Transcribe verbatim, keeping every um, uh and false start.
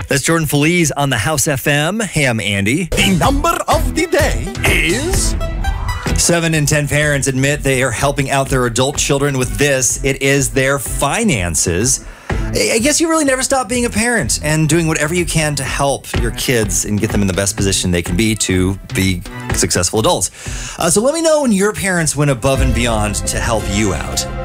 That's Jordan Feliz on the House F M. Hey, I'm Andy. The number of the day is... Seven in ten parents admit they are helping out their adult children with this. It is their finances. I guess you really never stop being a parent and doing whatever you can to help your kids and get them in the best position they can be to be successful adults. Uh, so let me know when your parents went above and beyond to help you out.